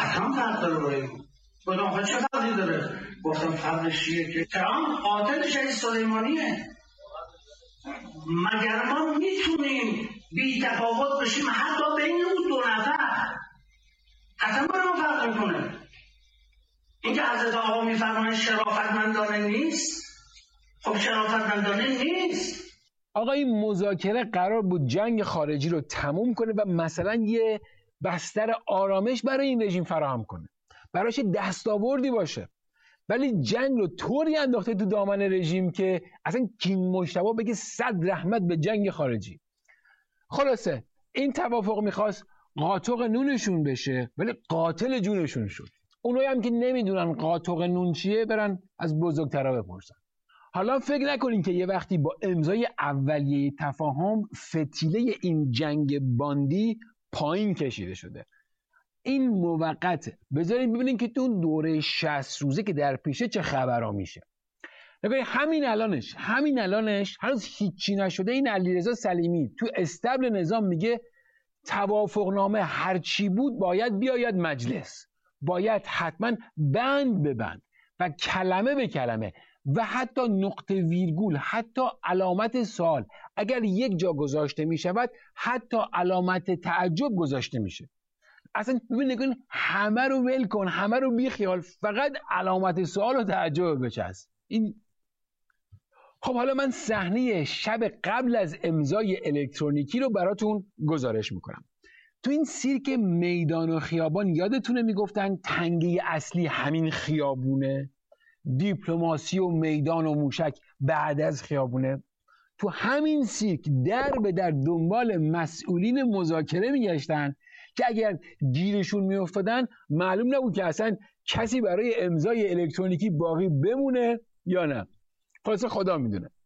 حتما فرق داره با این. گفتم چه فرقی داره؟ گفتم فرقش چیه که ترامپ قاتل شهید سلیمانیه. مگر ما میتونیم بی تفاوت بشیم حتی بین اون دو نفر؟ حتما ما فرق میکنه. اینکه حضرت آقا میفرمایند شرافتمندانه نیست، خب شرافتمندانه نیست. آقا این مذاکره قرار بود جنگ خارجی رو تموم کنه و مثلا یه بستر آرامش برای این رژیم فراهم کنه، براش دستاوردی باشه، ولی جنگ رو طوری انداخته تو دامن رژیم که اصلا کیم مجتبی بگه 100 رحمت به جنگ خارجی. خلاصه این توافق میخواست قاطق نونشون بشه، ولی قاتل جونشون شد. اونایی هم که نمیدونن قاطق نون چیه برن از بزرگترا بپرسن. حالا فکر نکنین که یه وقتی با امضای اولیه تفاهم فتیله این جنگ باندی پایین کشیده شده. این موقته. بذارین ببینین که تو دوره 60 روزه که در پیشه چه خبرها میشه. نگاهی همین الانش هنوز هیچی نشده. این علیرضا سلیمی تو استبل نظام میگه توافقنامه هرچی بود باید بیاید مجلس، باید حتما بند به بند و کلمه به کلمه و حتی نقطه ویرگول، حتی علامت سوال اگر یک جا گذاشته می شود حتی علامت تعجب گذاشته میشه. اصلا ببین همه رو ول کن، همه رو بی خیال، فقط علامت سوال و تعجب بچسب. این خب حالا من صحنه شب قبل از امضای الکترونیکی رو براتون گزارش میکنم. تو این سیرک میدان و خیابان یادتونه میگفتن تنگه اصلی همین خیابونه، دیپلماسی و میدان و موشک بعد از خیابونه. تو همین سیرک در به در دنبال مسئولین مذاکره میگشتن که اگر گیرشون میافتادن معلوم نبود که اصلا کسی برای امضای الکترونیکی باقی بمونه یا نه. خلاصه خدا میدونه.